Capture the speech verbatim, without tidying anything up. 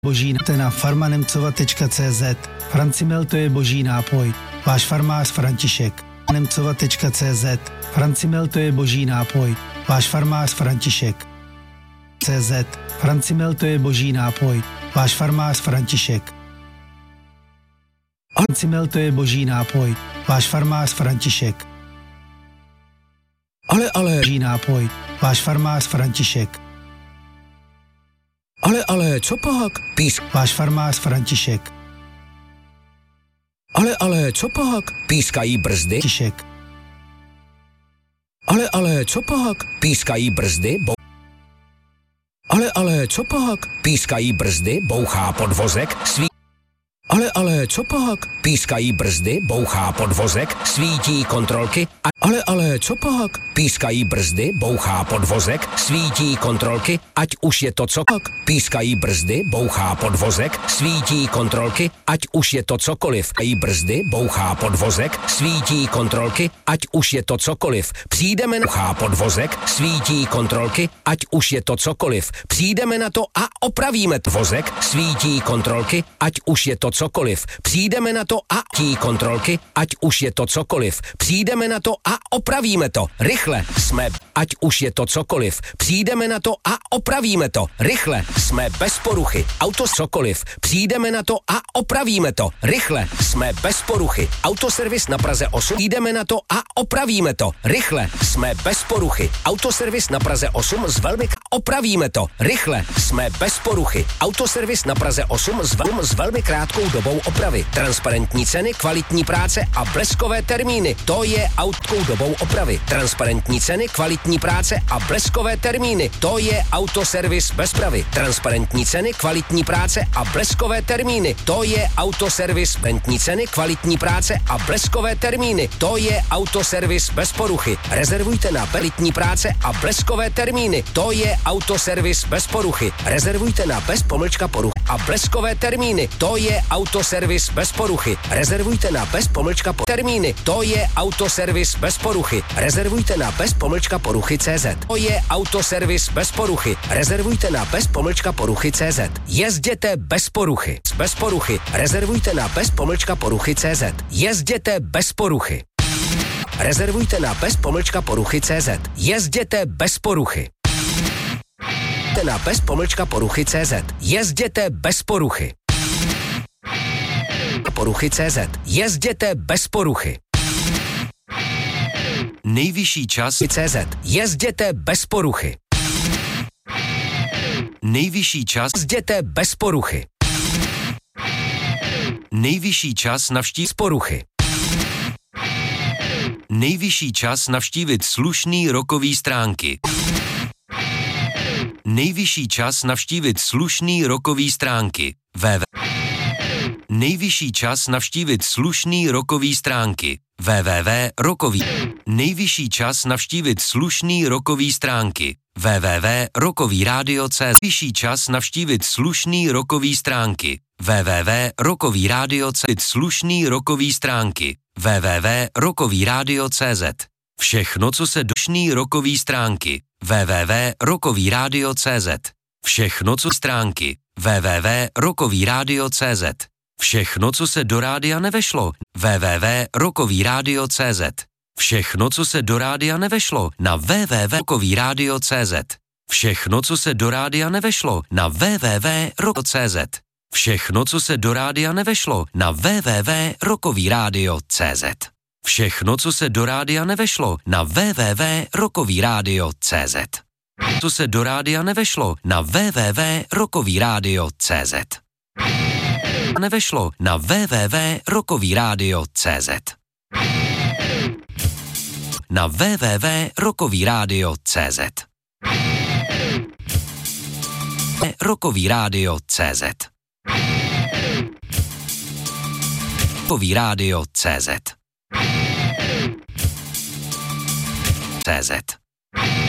Boží na farmanemcova tečka cé zet. Francimel to je boží nápoj. Váš farmář František. Nemcova tečka cé zet. Francimel to je boží nápoj. Váš farmář František. cé zet. Francimel to je boží nápoj. Váš farmář František. Francimel to je boží nápoj. Váš farmář František. Ale, ale... Boží nápoj. Váš farmář František. Ale, ale, co pak? Písk. Váš farmář František. Ale, ale, co pak? Pískají brzdy. František. Ale, ale, co pak? Pískají brzdy. Bo... Ale, ale, co pak? Pískají brzdy, bouchá podvozek, svý... Ale, ale, co pak? Pískají brzdy, bouchá podvozek, svítí kontrolky. A... Ale, ale, co pak? Pískají brzdy, bouchá podvozek, svítí kontrolky, ať už je to co pak. Pískají brzdy, bouchá podvozek, svítí kontrolky, ať už je to cokoliv. Pískají brzdy, bouchá podvozek, svítí kontrolky, ať už je to cokoliv. Přijdeme na bouchá podvozek, svítí kontrolky, ať už je to cokoliv. Přijdeme na to a opravíme vozek, svítí kontrolky, ať už je to cokoliv. Přijdeme na to a tí kontrolky, ať už je to cokoliv. Přijdeme na to a opravíme to. Rychle jsme, ať už je to cokoliv. Přijdeme na to a opravíme to. Rychle jsme bez poruchy. Auto cokoliv. Přijdeme na to a opravíme to. Rychle jsme bez poruchy. Autoservis na Praze osm. Přijdeme na to a opravíme to. Rychle jsme bez poruchy. Autoservis na Praze osm s velmi opravíme to. Rychle jsme bez poruchy. Autoservis na Praze osm s, vel, s velmi krátkou dobou opravy. Transparentní ceny, kvalitní práce a bleskové termíny. To je autkou dobou opravy. Transparentní ceny, kvalitní práce a bleskové termíny. To je autoservis bez pravy. Transparentní ceny, kvalitní práce a bleskové termíny. To je autoservis. Transparentní ceny, kvalitní práce a bleskové termíny. To je autoservis bez poruchy. Rezervujte na kvalitní práce a bleskové termíny. To je autoservis bez poruchy. Rezervujte na bez pomlčka poruch a bleskové termíny. To je autoservis bez poruchy. Rezervujte na bez pomlčka po termíny. To je autoservis bez poruchy. Rezervujte na bez pomlčka poruchy C Z. To je autoservis bez poruchy. Rezervujte na bez pomlčka poruchy C Z. Jezděte bez poruchy. Bez poruchy. Rezervujte na bez pomlčka poruchy C Z. Jezděte bez poruchy. Rezervujte na bez pomlčka poruchy C Z. Jezděte bez poruchy. Na bez pomlčka poruchy C Z. Jezděte bez poruchy. Poruchy C Z. Jezděte bez poruchy. Nejvyšší čas C Z. Jezděte bez poruchy. Nejvyšší čas Jezděte bez poruchy. Nejvyšší čas navštívit poruchy. Nejvyšší čas navštívit slušný rokový stránky. Nejvyšší čas navštívit slušný rokový stránky. www. Nejvyšší čas navštívit slušný rokový stránky. www. Rokový. Nejvyšší čas navštívit slušný rokový stránky. www. Rokový rádio C Z. Nejvyšší čas navštívit slušný rokový stránky. www. Rokový rádio C Z. Slušný rokový stránky. www. Rokový rádio C Z. Všechno, co se došný rokový stránky. www. Rokový rádio C Z. Všechno, co stránky. www. Rokový rádio C Z. Všechno, co se do rádia nevešlo. www. Rokový rádio C Z. Všechno, co se do rádia nevešlo. Na www. Rokový rádio C Z. Všechno, co se do rádia nevešlo. Na www. Rokový C Z. Všechno, co se do rádia nevešlo. Na www. Rokový rádio C Z. Všechno, co se do rádia nevešlo. Na www. Rokový rádio C Z. Co se do rádia nevešlo. Na www. Rokový rádio C Z. Nevešlo. Na www. Rokový rádio C Z. Na www. Rokový rádio C Z. Rokový rádio C Z. Rokový rádio C Z. C Z.